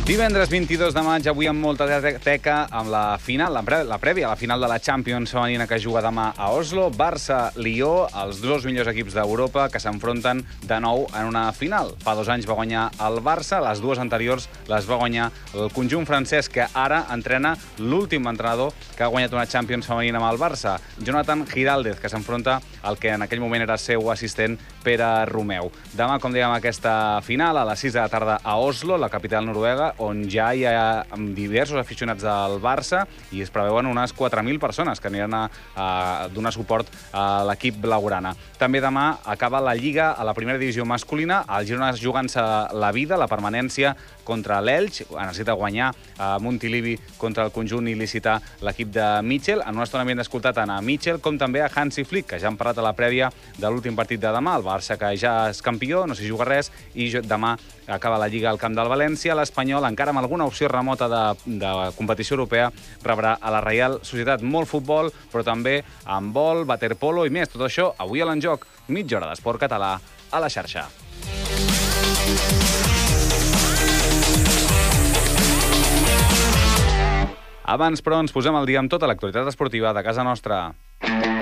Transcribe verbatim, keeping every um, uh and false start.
Divendres vint-i-dos de maig, avui amb molta teca, amb la final, la, pre la prèvia, la final de la Champions femenina que juga demà a Oslo. Barça-Lió, els dos millors equips d'Europa que s'enfronten de nou en una final. Fa dos anys va guanyar el Barça, les dues anteriors les va guanyar el conjunt francès, que ara entrena l'últim entrenador que ha guanyat una Champions femenina amb el Barça, Jonathan Giraldez, que s'enfronta al que en aquell moment era seu assistent, Pere Romeu. Demà, com dèiem, aquesta final a les sis de la tarda a Oslo, la capital noruega, on ja hi ha diversos aficionats del Barça i es preveuen unes quatre mil persones que aniran a, a donar suport a l'equip blaugrana. També demà acaba la Lliga a la primera divisió masculina, el Girona jugant-se la vida, la permanència contra l'Elx, necessita guanyar a Montilivi contra el conjunt il·lícita l'equip de Mitchell. En una estona hem escoltat tant a Mitchell com també a Hansi Flick, que ja han parlat a la prèvia de l'últim partit de demà. El Barça, que ja és campió, no s'hi juga res, i demà acaba la Lliga al camp del València. L'Espanyol, encara amb alguna opció remota de, de competició europea, rebrà a la Reial Societat. Molt futbol, però també handbol, waterpolo i més. Tot això avui a l'Enjoc, mitja hora d'esport català a la xarxa. Abans, però, ens posem al dia amb tota l'actualitat esportiva de casa nostra.